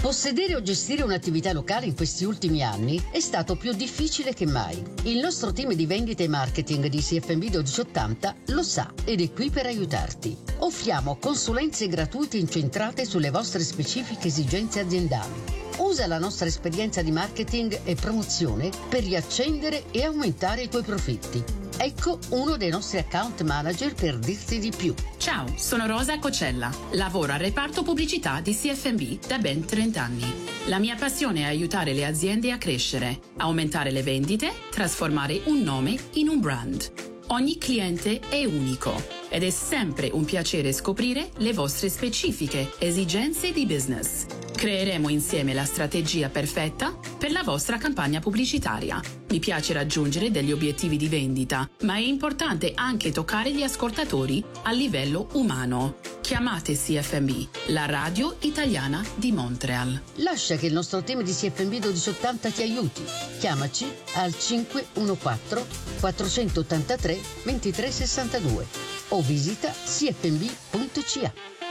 Possedere o gestire un'attività locale in questi ultimi anni è stato più difficile che mai. Il nostro team di vendita e marketing di CFM 1280 lo sa ed è qui per aiutarti. Offriamo consulenze gratuite incentrate sulle vostre specifiche esigenze aziendali. Usa la nostra esperienza di marketing e promozione per riaccendere e aumentare i tuoi profitti. Ecco uno dei nostri account manager per dirti di più. Ciao, sono Rosa Cocella. Lavoro al reparto pubblicità di CFMB da ben 30 anni. La mia passione è aiutare le aziende a crescere, aumentare le vendite, trasformare un nome in un brand. Ogni cliente è unico ed è sempre un piacere scoprire le vostre specifiche esigenze di business. Creeremo insieme la strategia perfetta per la vostra campagna pubblicitaria. Mi piace raggiungere degli obiettivi di vendita, ma è importante anche toccare gli ascoltatori a livello umano. Chiamate CFMB, la radio italiana di Montreal. Lascia che il nostro team di CFMB 1280 ti aiuti. Chiamaci al 514 483 2362 o visita cfmb.ca.